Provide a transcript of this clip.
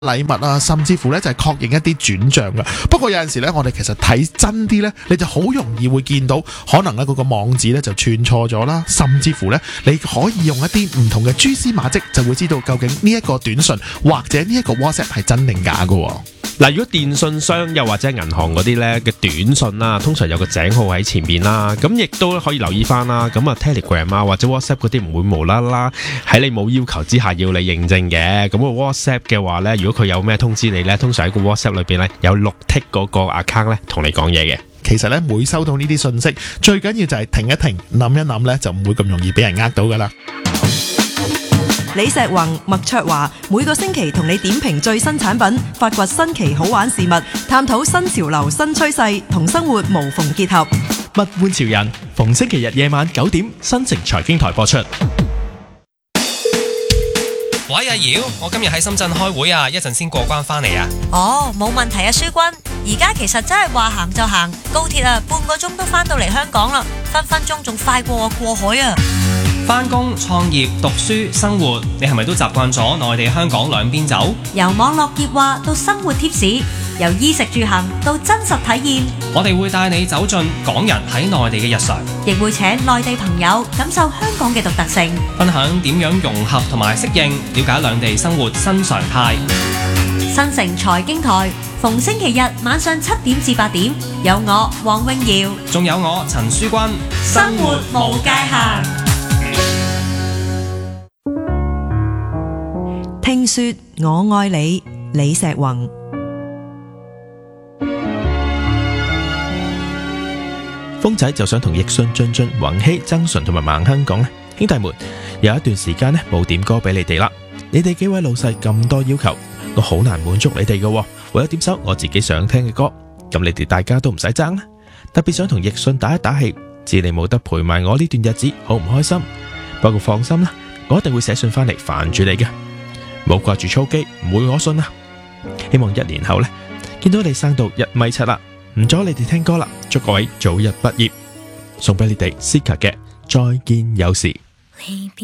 禮物啊，甚至乎咧就係確認一啲轉賬噶。不過有陣時咧，我哋其實睇真啲咧，你就好容易會見到，可能咧嗰個網址咧就串錯咗啦，甚至乎咧你可以用一啲唔同嘅蛛絲馬跡，就會知道究竟呢一個短信或者呢一個 WhatsApp 係真定假噶。 嗱，如果電信商又或者銀行嗰啲咧嘅短信啦，通常有個井號喺前面啦，咁亦都可以留意翻啦。咁啊 Telegram 啊或者 WhatsApp 嗰啲唔會無啦啦喺你冇要求之下要你認證嘅。咁個 WhatsApp 嘅話咧，如果佢有咩通知你咧，通常喺個 WhatsApp 裏邊咧有綠剔嗰個 account 咧同你講嘢嘅。 其實咧每收到呢啲信息，最緊要就係停一停，諗一諗咧，就唔會咁容易俾人呃到噶啦。 李石宏、麥卓華每個星期同你點評最新產品，發掘新奇好玩事物，探討新潮流新趨勢，同生活無縫結合。 物玩潮人，逢星期日夜晚9點，新城財經台播出。 喂，阿瑤，我今日喺深圳開會啊，一陣先過關返嚟啊。 哦，冇問題啊，書君。而家其實真係話行就行，高鐵啊，半個鐘都返到嚟香港啦，分分鐘仲快過我過海啊。 返工、創業、讀書、生活，你係咪都習慣咗內地香港兩邊走？ 由網絡熱話到生活貼士，由衣食住行到真實體驗， 我哋會帶你走進港人喺內地嘅日常， 亦會請內地朋友感受香港嘅獨特性， 分享點樣融合同埋適應，了解兩地生活新常態。 新城財經台逢星期日晚上7點至8點，有我黃詠瑤， 仲有我陳書君， 生活無界限。 聽說我愛你，李石宏。 風仔就想同奕迅、俊俊、宏熙、曾純同埋孟亨講咧，兄弟們，有一段時間咧冇點歌俾你哋啦，你哋幾位老細咁多要求，我好難滿足你哋嘅，為咗點首我自己想聽嘅歌，咁你哋大家都唔使爭啦。特別想同奕迅打一打氣，知你冇得陪埋我呢段日子，好唔開心。不過放心啦，我一定會寫信翻嚟煩住你嘅。冇掛住操機，唔會我信啦。希望1年後呢，見到你生到1.7米啦，唔阻你哋聽歌啦。祝各位早日畢業，送俾你哋 Sika 嘅再見有時。